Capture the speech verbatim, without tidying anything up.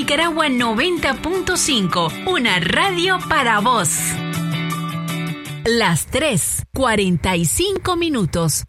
Nicaragua noventa punto cinco, una radio para vos. Las tres, cuarenta y cinco minutos.